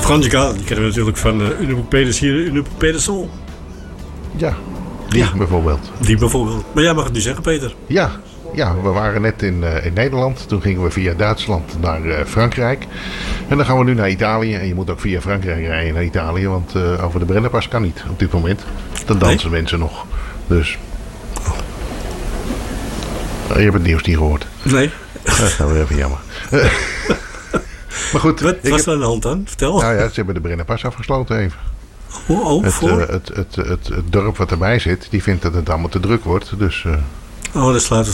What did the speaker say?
Franzica, die kennen we natuurlijk van Une Poupée de Sol. Ja, die bijvoorbeeld. Die bijvoorbeeld. Maar jij mag het nu zeggen, Peter. Ja, we waren net in Nederland. Toen gingen we via Duitsland naar Frankrijk. En dan gaan we nu naar Italië. En je moet ook via Frankrijk rijden naar Italië. Want over de Brennerpas kan niet op dit moment. Dan dansen mensen nog. Dus... Je hebt het nieuws niet gehoord. Nee. Dat is nou weer even jammer. Maar goed. Wat was er aan de hand dan? Vertel. Nou ja, ze hebben de Brennerpas afgesloten even. Voor? Het dorp wat erbij zit, die vindt dat het allemaal te druk wordt. Dus... dat slaat